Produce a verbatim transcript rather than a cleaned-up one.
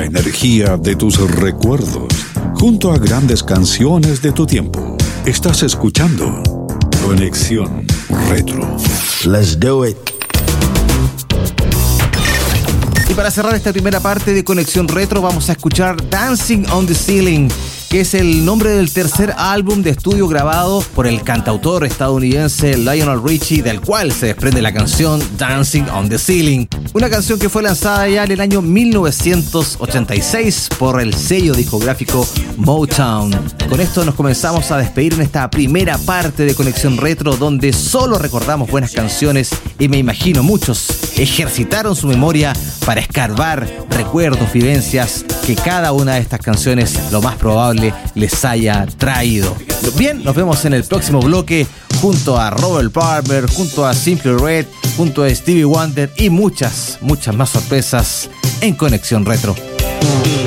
energía de tus recuerdos, junto a grandes canciones de tu tiempo. Estás escuchando Conexión Retro. Let's do it. Y para cerrar esta primera parte de Conexión Retro, vamos a escuchar Dancing on the Ceiling, que es el nombre del tercer álbum de estudio grabado por el cantautor estadounidense Lionel Richie, del cual se desprende la canción Dancing on the Ceiling, una canción que fue lanzada ya en el año mil novecientos ochenta y seis por el sello discográfico Motown. Con esto nos comenzamos a despedir en esta primera parte de Conexión Retro, donde solo recordamos buenas canciones y me imagino muchos ejercitaron su memoria para escarbar recuerdos, vivencias que cada una de estas canciones lo más probable les haya traído. Bien, nos vemos en el próximo bloque junto a Robert Palmer, junto a Simply Red, junto a Stevie Wonder y muchas, muchas más sorpresas en Conexión Retro.